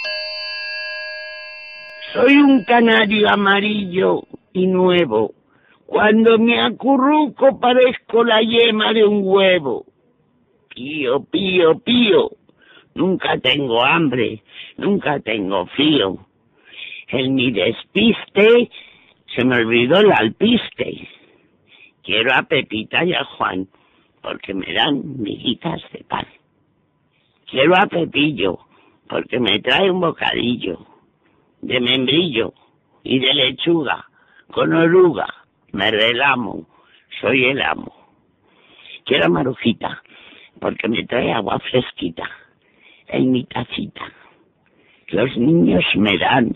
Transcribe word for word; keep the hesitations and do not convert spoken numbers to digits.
Soy un canario amarillo y nuevo. Cuando me acurruco parezco la yema de un huevo. Pío, pío, pío. Nunca tengo hambre, nunca tengo frío. En mi despiste se me olvidó el alpiste. Quiero a Pepita y a Juan, porque me dan miguitas de pan. Quiero a Pepillo, porque me trae un bocadillo de membrillo y de lechuga, con oruga, me relamo, soy el amo. Quiero a Marujita, porque me trae agua fresquita en mi tacita. Los niños me dan